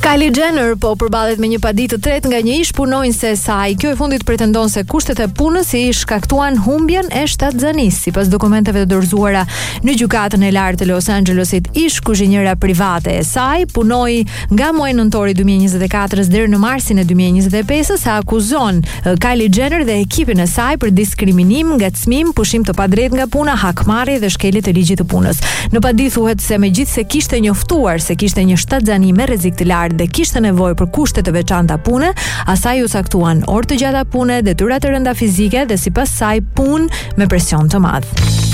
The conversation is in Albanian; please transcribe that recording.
Kylie Jenner po përballet me një paditë të tretë nga një ish punonjëse e saj. Kjo e fundit pretendon se kushtet e punës i shkaktuan humbjen e shtatzanisë. Sipas dokumenteve të dorëzuara në gjykatën e lartë të Los Angelesit, ish kuzhinjera private e saj punoi nga muaji nëntori 2024 deri në marsin e 2025, sa akuzon Kylie Jenner dhe ekipin e saj për diskriminim, ngacmim, pushim të padrejtë nga puna, hakmarrje dhe shkelje të ligjit të punës. Në paditë thuhet se megjithse kishte njoftuar se kishte një shtatzanim me rrezik të lartë dhe kishte nevojë për kushte të veçanta pune, asaj u saktuan orë të gjata pune, detyra të rënda fizike dhe sipas saj punë me presion të madh.